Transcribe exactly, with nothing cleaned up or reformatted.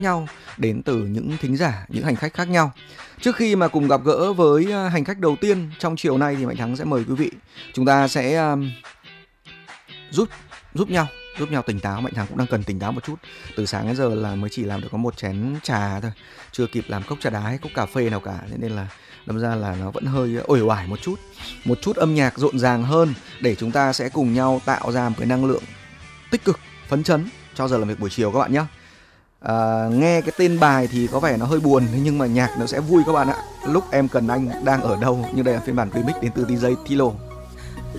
nhau đến từ những thính giả, những hành khách khác nhau. Trước khi mà cùng gặp gỡ với à, hành khách đầu tiên trong chiều nay thì Mạnh Thắng sẽ mời quý vị chúng ta sẽ um, giúp giúp nhau giúp nhau tỉnh táo. Mạnh Thắng cũng đang cần tỉnh táo một chút. Từ sáng đến giờ là mới chỉ làm được có một chén trà thôi, chưa kịp làm cốc trà đá hay cốc cà phê nào cả, thế nên là đâm ra là nó vẫn hơi uể oải một chút. Một chút âm nhạc rộn ràng hơn để chúng ta sẽ cùng nhau tạo ra một cái năng lượng tích cực, phấn chấn cho giờ làm việc buổi chiều các bạn nhé. À, nghe cái tên bài thì có vẻ nó hơi buồn, nhưng mà nhạc nó sẽ vui các bạn ạ. Lúc em cần anh đang ở đâu, nhưng đây là phiên bản remix đến từ đê gi Tilo.